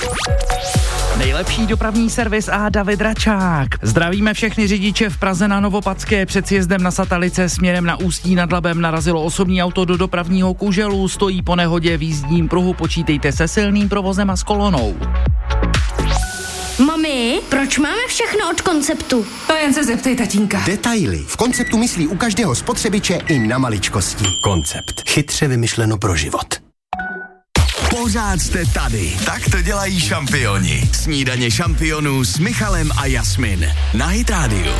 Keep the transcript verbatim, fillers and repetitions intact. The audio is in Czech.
Nejlepší dopravní servis a David Račák. Zdravíme všechny řidiče v Praze na Novopadské. Před sjezdem na Satalice směrem na Ústí nad Labem narazilo osobní auto do dopravního kuželu. Stojí po nehodě v jízdním pruhu, počítejte se silným provozem a s kolonou. Mami, proč máme všechno od Konceptu? To jen se zeptej tatínka. Detaily. V Konceptu myslí u každého spotřebiče i na maličkosti. Koncept. Chytře vymyšleno pro život. Pořád jste tady. Tak to dělají šampioni. Snídaně šampionů s Michalem a Jasmin. Na Hit Radio.